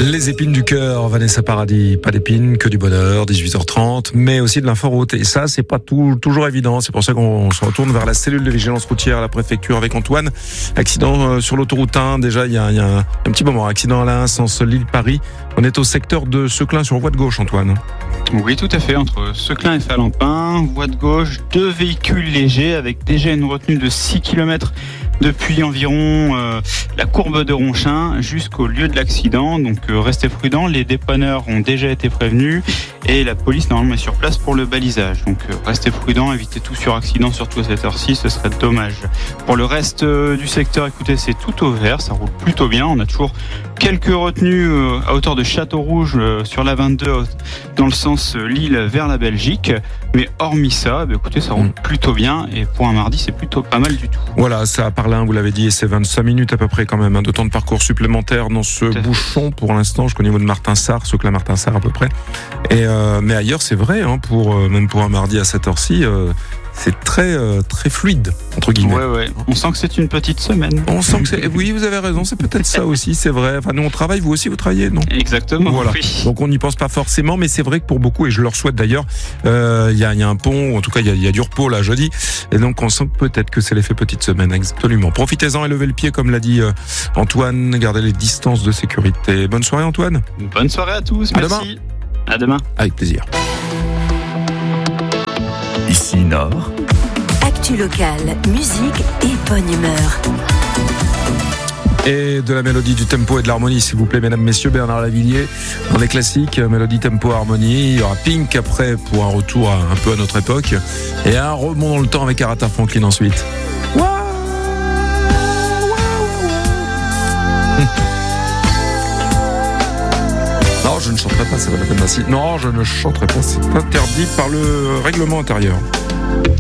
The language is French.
Les épines du cœur, Vanessa Paradis, pas d'épines, que du bonheur, 18h30, mais aussi de l'inforoute. Et ça, c'est pas toujours évident. C'est pour ça qu'on se retourne vers la cellule de vigilance routière à la préfecture avec Antoine. Accident sur l'autoroute 1. Déjà, il y a un petit moment. Accident à la 1, sens Lille-Paris. On est au secteur de Seclin sur voie de gauche, Antoine. Oui, tout à fait. Entre Seclin et Falampin, voie de gauche, 2 véhicules légers avec déjà une retenue de 6 km depuis environ la courbe de Ronchin jusqu'au lieu de l'accident. Donc restez prudents, les dépanneurs ont déjà été prévenus et la police normalement est sur place pour le balisage. Donc restez prudents, évitez tout suraccident, surtout à cette heure-ci, ce serait dommage. Pour le reste du secteur, écoutez, c'est tout au vert, ça roule plutôt bien. On a toujours quelques retenues à hauteur de Château-Rouge sur la 22 dans le sens Lille vers la Belgique. Mais hormis ça, écoutez, ça roule plutôt bien et pour un mardi, c'est plutôt pas mal du tout. Voilà, ça par là, vous l'avez dit, c'est 25 minutes à peu près quand même de temps de parcours supplémentaire dans ce bouchon pour l'instant. Je connais au niveau de Martin-Sarre, Seclin-Martin-Sarre à peu près. Et mais ailleurs, c'est vrai, même pour un mardi à cette heure-ci, c'est très fluide entre guillemets. Ouais. On sent que c'est une petite semaine. On sent que c'est. Oui, vous avez raison. C'est peut-être ça aussi. C'est vrai. Enfin, nous on travaille. Vous aussi, vous travaillez, non ? Exactement. Voilà. Oui. Donc on n'y pense pas forcément, mais c'est vrai que pour beaucoup, et je leur souhaite d'ailleurs, il y a un pont. En tout cas, il y a du repos là jeudi. Et donc on sent que peut-être que c'est l'effet petite semaine. Absolument. Profitez-en et levez le pied, comme l'a dit Antoine. Gardez les distances de sécurité. Bonne soirée, Antoine. Bonne soirée à tous. Merci. À demain. Avec plaisir. Ici Nord. Actu locale, musique et bonne humeur. Et de la mélodie, du tempo et de l'harmonie, s'il vous plaît, mesdames, messieurs. Bernard Lavilliers, dans les classiques, mélodie, tempo, harmonie. Il y aura Pink après, pour un retour un peu à notre époque. Et un rebond dans le temps avec Aretha Franklin ensuite. Non, je ne chanterai pas, c'est pas la peine. Non, je ne chanterai pas, c'est interdit par le règlement intérieur.